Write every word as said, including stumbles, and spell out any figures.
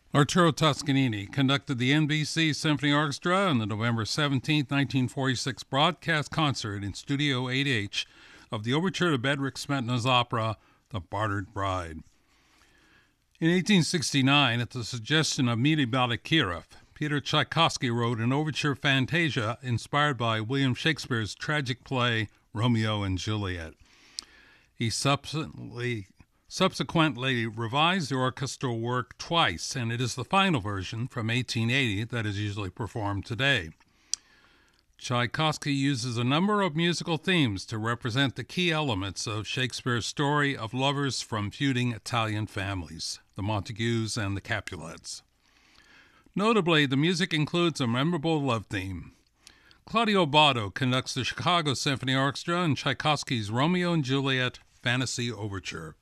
Arturo Toscanini conducted the N B C Symphony Orchestra in the November seventeenth, nineteen forty-six broadcast concert in Studio eight H of the overture to Bedřich Smetana's opera, The Bartered Bride. In eighteen sixty-nine, at the suggestion of Mili Balakirev, Peter Tchaikovsky wrote an overture fantasia inspired by William Shakespeare's tragic play Romeo and Juliet. He subsequently subsequently revised the orchestral work twice, and it is the final version from eighteen eighty that is usually performed today. Tchaikovsky uses a number of musical themes to represent the key elements of Shakespeare's story of lovers from feuding Italian families, the Montagues and the Capulets. Notably, the music includes a memorable love theme. Claudio Abbado conducts the Chicago Symphony Orchestra in Tchaikovsky's Romeo and Juliet Fantasy Overture.